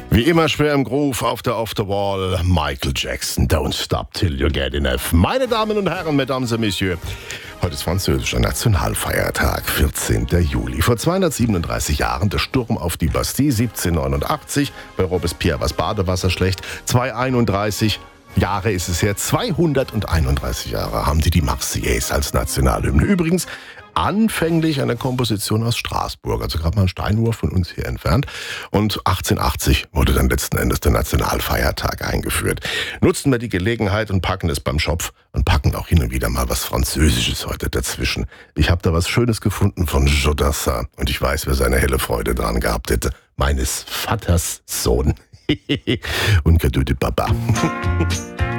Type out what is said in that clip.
Wie immer schwer im Groove auf der Off the Wall. Michael Jackson, Don't Stop Till You Get Enough. Meine Damen und Herren, Mesdames et Messieurs, heute ist französischer Nationalfeiertag, 14. Juli. Vor 237 Jahren der Sturm auf die Bastille, 1789. Bei Robespierre war das Badewasser schlecht. 231 Jahre ist es her, 231 Jahre haben die Marseillaise als Nationalhymne. Übrigens anfänglich eine Komposition aus Straßburg, also gerade mal ein Steinwurf von uns hier entfernt. Und 1880 wurde dann letzten Endes der Nationalfeiertag eingeführt. Nutzen wir die Gelegenheit und packen es beim Schopf und packen auch hin und wieder mal was Französisches heute dazwischen. Ich habe da was Schönes gefunden von Jodassin und ich weiß, wer seine helle Freude dran gehabt hätte. Meines Vaters Sohn. Und Cadeau de Papa.